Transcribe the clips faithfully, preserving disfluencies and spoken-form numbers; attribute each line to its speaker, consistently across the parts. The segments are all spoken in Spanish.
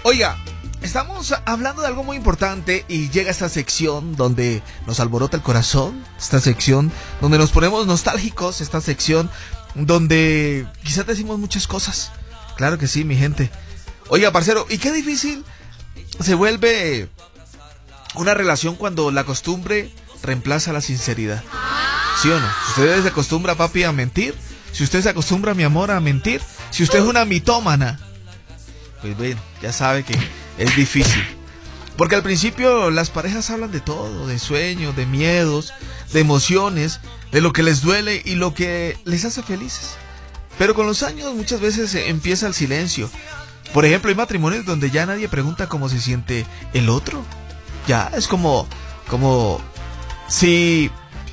Speaker 1: Oiga, estamos hablando de algo muy importante y llega esta sección donde nos alborota el corazón, esta sección donde nos ponemos nostálgicos, esta sección donde quizás decimos muchas cosas. Claro que sí, mi gente. Oiga, parcero, ¿y qué difícil se vuelve una relación cuando la costumbre reemplaza la sinceridad? ¿Sí o no? Si usted se acostumbra, papi, a mentir, si usted se acostumbra, mi amor, a mentir, si usted es una mitómana, pues bien, ya sabe que es difícil. Porque al principio las parejas hablan de todo, de sueños, de miedos, de emociones, de lo que les duele y lo que les hace felices. Pero con los años muchas veces empieza el silencio. Por ejemplo, hay matrimonios donde ya nadie pregunta cómo se siente el otro. Ya es como, como si,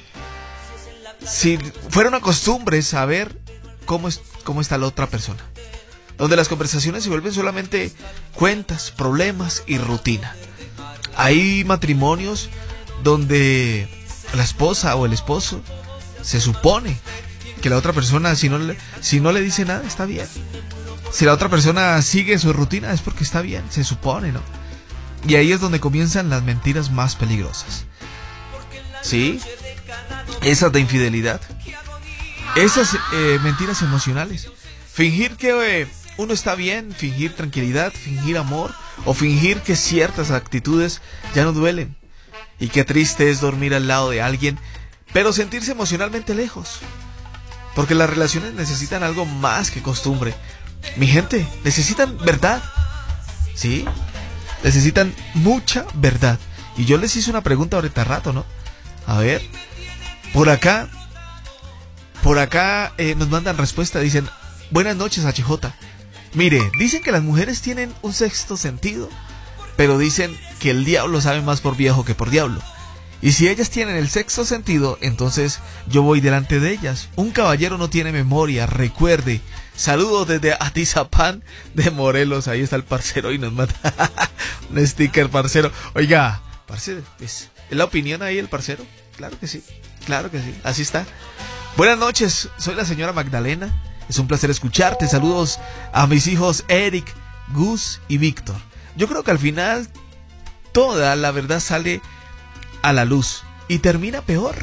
Speaker 1: si fuera una costumbre saber cómo, es, cómo está la otra persona. Donde las conversaciones se vuelven solamente cuentas, problemas y rutina. Hay matrimonios donde la esposa o el esposo se supone que la otra persona, si no le, si no le dice nada, está bien. Si la otra persona sigue su rutina es porque está bien, se supone, ¿no? Y ahí es donde comienzan las mentiras más peligrosas. ¿Sí? Esas de infidelidad. Esas eh, mentiras emocionales. Fingir que eh, uno está bien, fingir tranquilidad, fingir amor o fingir que ciertas actitudes ya no duelen. Y qué triste es dormir al lado de alguien, pero sentirse emocionalmente lejos. Porque las relaciones necesitan algo más que costumbre. Mi gente, necesitan verdad. ¿Sí? Necesitan mucha verdad. Y yo les hice una pregunta ahorita rato, ¿no? A ver. Por acá. Por acá eh, nos mandan respuesta. Dicen, buenas noches, H J. Mire, dicen que las mujeres tienen un sexto sentido, pero dicen que el diablo sabe más por viejo que por diablo. Y si ellas tienen el sexto sentido, entonces yo voy delante de ellas. Un caballero no tiene memoria, recuerde. Saludos desde Atizapán de Morelos. Ahí está el parcero y nos manda un sticker, parcero. Oiga, parcero, ¿es la opinión ahí el parcero? Claro que sí, claro que sí, así está. Buenas noches, soy la señora Magdalena. Es un placer escucharte. Saludos a mis hijos Eric, Gus y Víctor. Yo creo que al final toda la verdad sale a la luz y termina peor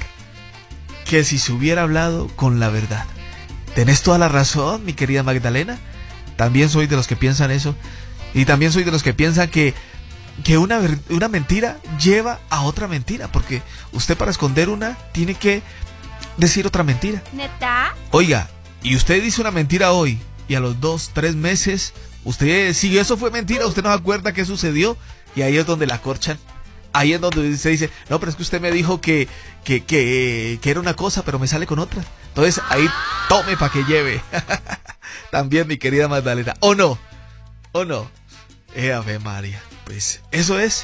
Speaker 1: que si se hubiera hablado con la verdad. Tenés toda la razón, mi querida Magdalena. También soy de los que piensan eso. Y también soy de los que piensan que, que una, una mentira lleva a otra mentira. Porque usted para esconder una tiene que decir otra mentira.
Speaker 2: ¿Neta?
Speaker 1: Oiga, y usted dice una mentira hoy y a los dos, tres meses, usted, si eso fue mentira, usted no se acuerda qué sucedió. Y ahí es donde la corchan. Ahí es donde se dice, no, pero es que usted me dijo que, que, que, que era una cosa, pero me sale con otra. Entonces ahí tome para que lleve. También, mi querida Magdalena. ¿O no? ¿O no? Eh, Ave María. Pues eso es.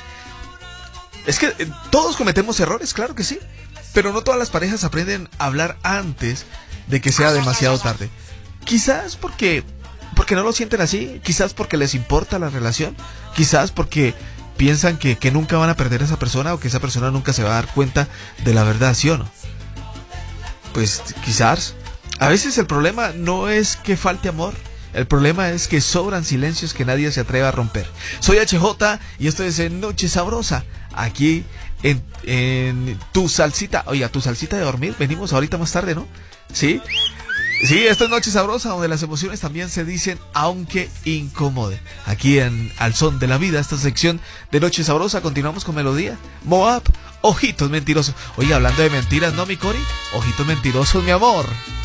Speaker 1: Es que eh, todos cometemos errores, claro que sí. Pero no todas las parejas aprenden a hablar antes de que sea demasiado tarde. Quizás porque, porque no lo sienten así. Quizás porque les importa la relación. Quizás porque piensan que, que nunca van a perder a esa persona o que esa persona nunca se va a dar cuenta de la verdad, ¿sí o no? Pues quizás. A veces el problema no es que falte amor. El problema es que sobran silencios que nadie se atreve a romper. Soy H J y esto es en Noche Sabrosa. Aquí en, en tu salsita. Oiga, tu salsita de dormir. Venimos ahorita más tarde, ¿no? ¿Sí? Sí, esto es Noche Sabrosa, donde las emociones también se dicen, aunque incómoden. Aquí en Al Son de la Vida, esta sección de Noche Sabrosa, continuamos con melodía. Moab, Ojitos Mentirosos. Oye, hablando de mentiras, ¿no, mi Cori? Ojitos Mentirosos, mi amor.